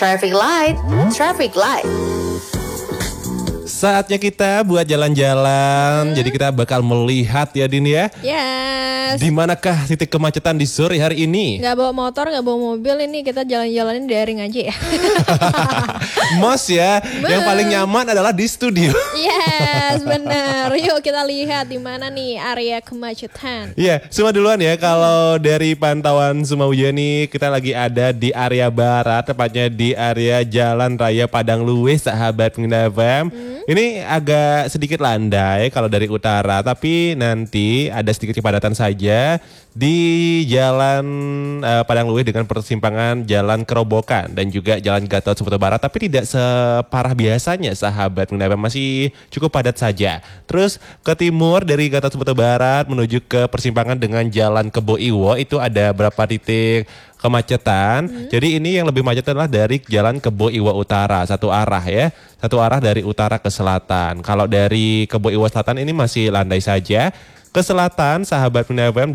Traffic light, traffic light. Saatnya kita buat jalan-jalan. Jadi kita bakal melihat ya Din ya. Yes. Di manakah titik kemacetan di sore hari ini? Gak bawa motor, gak bawa mobil, ini kita jalan-jalanin daring aja ya. Mos ya. Yang paling nyaman adalah di studio. Yes, benar. Yuk kita lihat di mana nih area kemacetan. Iya, semua duluan ya. Kalau dari pantauan Sumauja nih, kita lagi ada di area barat, tepatnya di area Jalan Raya Padang Luwih, sahabat pengguna FM. Ini agak sedikit landai kalau dari utara, tapi nanti ada sedikit kepadatan saja di Jalan Padang Luwih dengan persimpangan Jalan Kerobokan dan juga Jalan Gatot Subroto Barat, tapi tidak separah biasanya, sahabat pengguna FM, masih cukup padat saja. Terus ke timur dari Gatot Subroto Barat menuju ke persimpangan dengan Jalan Kebo Iwo, itu ada berapa titik kemacetan. Jadi ini yang lebih macet adalah dari Jalan Kebo Iwo Utara, satu arah ya. Satu arah dari utara ke selatan. Kalau dari Kebo Iwo Selatan ini masih landai saja. Ke selatan, sahabat pendengar FM,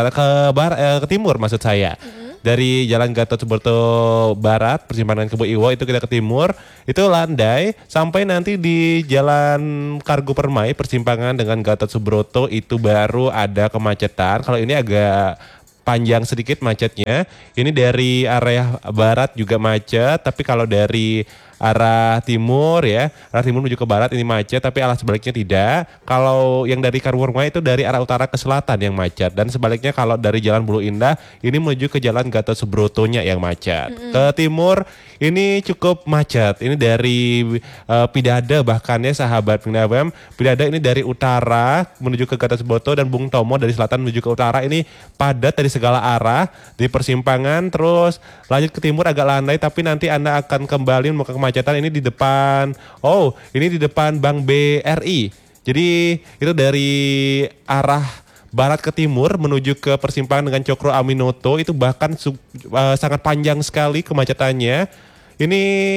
ke timur maksud saya. Dari Jalan Gatot Subroto Barat, persimpangan Kebo Iwo, itu kita ke timur, itu landai. Sampai nanti di Jalan Kargo Permai, persimpangan dengan Gatot Subroto, itu baru ada kemacetan. Kalau ini agak panjang sedikit macetnya. Ini dari area barat juga macet, tapi kalau dari arah timur ya, arah timur menuju ke barat ini macet, tapi arah sebaliknya tidak. Kalau yang dari Karurma itu dari arah utara ke selatan yang macet, dan sebaliknya kalau dari Jalan Bulu Indah ini menuju ke Jalan Gatot Subrotonya yang macet. Ke timur ini cukup macet. Ini dari Pidada bahkan ya, sahabat pendengar FM. Pidada ini dari utara menuju ke Gatot Subroto, dan Bung Tomo dari selatan menuju ke utara ini padat dari segala arah di persimpangan. Terus lanjut ke timur agak landai, tapi nanti Anda akan kembali ke kemacetan ini di depan. Oh, ini di depan Bank BRI. Jadi itu dari arah barat ke timur menuju ke persimpangan dengan Cokro Aminoto, itu bahkan sangat panjang sekali kemacetannya. Ini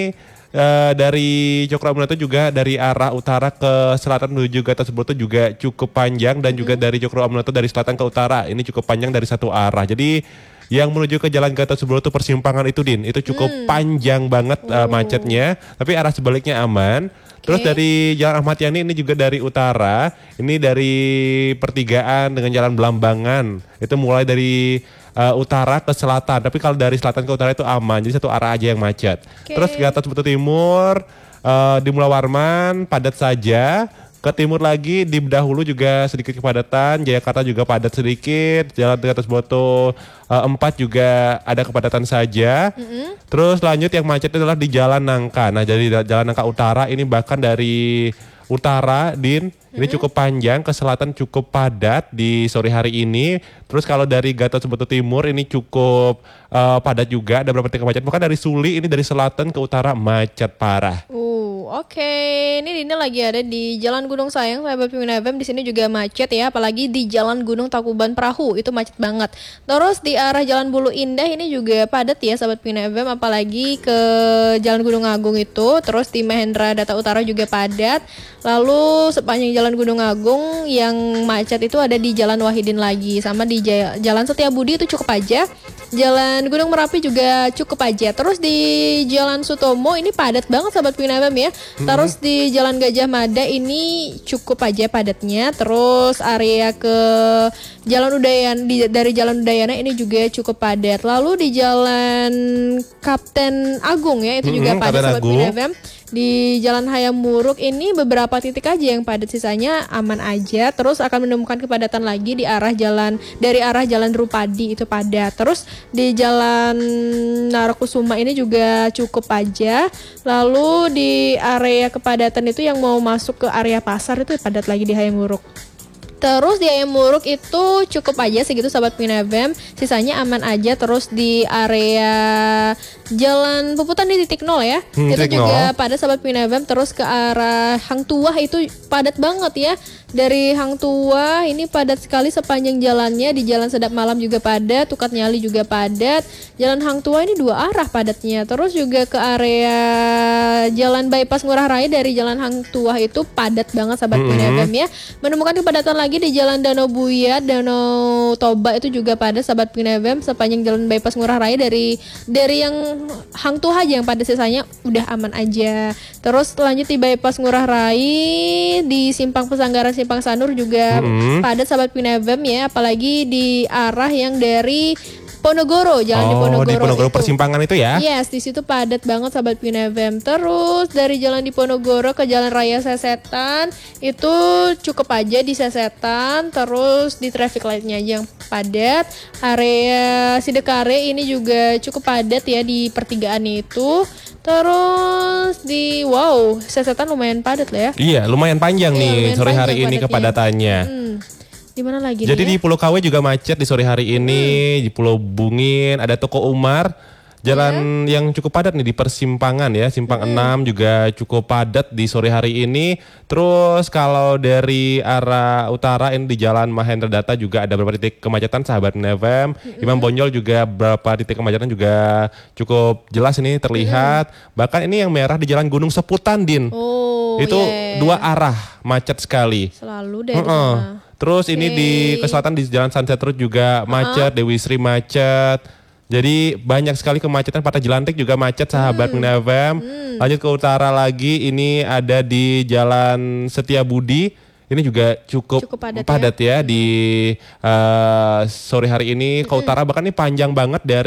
dari Cokro Aminoto juga dari arah utara ke selatan menuju Gatot Subroto juga cukup panjang, dan juga dari Cokro Aminoto dari selatan ke utara ini cukup panjang dari satu arah. Jadi yang menuju ke Jalan Gatot Subroto persimpangan itu Din, itu cukup panjang banget macetnya, tapi arah sebaliknya aman. Terus dari Jalan Ahmad Yani ini juga dari utara, ini dari pertigaan dengan Jalan Belambangan, itu mulai dari utara ke selatan, tapi kalau dari selatan ke utara itu aman, jadi satu arah aja yang macet. Terus Gatot Subroto Timur, di Mula Warman padat saja. Ke timur lagi di Bedahulu juga sedikit kepadatan, Jayakarta juga padat sedikit, Jalan Gatot Subroto 4 juga ada kepadatan saja. Terus lanjut yang macet adalah di Jalan Nangka. Nah, jadi Jalan Nangka Utara ini bahkan dari utara, Din, ini cukup panjang, ke selatan cukup padat di sore hari ini. Terus kalau dari Gatot Subroto Timur ini cukup padat juga, ada beberapa titik macet. Bahkan dari Suli ini dari selatan ke utara macet parah. Oke. Ini Dina lagi ada di Jalan Gunung Sayang, sahabat Pimpinan FM. Di sini juga macet ya, apalagi di Jalan Gunung Tangkuban Perahu, itu macet banget. Terus di arah Jalan Bulu Indah ini juga padat ya, sahabat Pimpinan FM, apalagi ke Jalan Gunung Agung itu. Terus di Mahendra Data Utara juga padat. Lalu sepanjang Jalan Gunung Agung yang macet itu ada di Jalan Wahidin lagi, sama di Jalan Setiabudi itu cukup aja. Jalan Gunung Merapi juga cukup aja. Terus di Jalan Sutomo ini padat banget, sahabat Pimpinan FM ya. Terus di Jalan Gajah Mada ini cukup aja padatnya. Terus area ke Jalan Udayana, dari Jalan Udayana ini juga cukup padat. Lalu di Jalan Kapten Agung ya, itu juga padat, sahabat Pimpinan FM. Di Jalan Hayam Muruk ini beberapa titik aja yang padat, sisanya aman aja. Terus akan menemukan kepadatan lagi di arah dari arah Jalan Drupadi, itu padat. Terus di Jalan Narakusuma ini juga cukup aja. Lalu di area kepadatan itu yang mau masuk ke area pasar itu padat lagi di Hayam Muruk. Terus di Ayam Muruk itu cukup aja segitu, sahabat Pimpinan FM, sisanya aman aja. Terus di area Jalan Puputan di titik 0 ya, itu juga padat, sahabat Pimpinan FM. Terus ke arah Hang Tuah itu padat banget ya. Dari Hang Tuah ini padat sekali sepanjang jalannya. Di Jalan Sedap Malam juga padat, Tukat Nyali juga padat. Jalan Hang Tuah ini dua arah padatnya. Terus juga ke area Jalan Bypass Ngurah Rai dari Jalan Hang Tuah itu padat banget sahabat Pimina FM ya. Menemukan kepadatan lagi di Jalan Danau Buya, Danau Toba itu juga padat sahabat Pimina FM. Sepanjang Jalan Bypass Ngurah Rai dari yang Hang Tuah aja yang padat, sisanya udah aman aja. Terus lanjut di Bypass Ngurah Rai di Simpang Pesanggaran Simpang Sanur juga padat sahabat Pimina FM ya, apalagi di arah yang dari Ponorogo, jalan di Ponorogo. Di Ponorogo itu. Persimpangan itu ya? Yes, di situ padat banget sahabat Pimina FM. Terus dari jalan di Ponorogo ke Jalan Raya Sesetan itu cukup aja di Sesetan. Terus di traffic lightnya aja yang padat. Area Sidekare ini juga cukup padat ya di pertigaan itu. Terus di Sesetan lumayan padat lah ya. Iya, lumayan panjang nih lumayan sore panjang hari ini padatnya. kepadatannya. Di mana lagi Jadi nih di ya? Pulau KW juga macet di sore hari ini, di Pulau Bungin, ada Toko Umar, jalan yang cukup padat nih di persimpangan ya, Simpang 6 juga cukup padat di sore hari ini. Terus kalau dari arah utara ini di Jalan Mahendra Data juga ada beberapa titik kemacetan sahabat FM. Imam Bonjol juga beberapa titik kemacetan juga cukup jelas ini terlihat. Bahkan ini yang merah di Jalan Gunung Seputan, Din. Oh, Itu iya. dua arah macet sekali. Selalu dari sana. Terus ini di ke selatan di Jalan Sunset Road juga macet, Dewi Sri macet. Jadi banyak sekali kemacetan, Patah Jelantik juga macet sahabat Pimina FM. Lanjut ke utara lagi, ini ada di Jalan Setiabudi. Ini juga cukup padat ya di sore hari ini. Ke utara bahkan ini panjang banget dari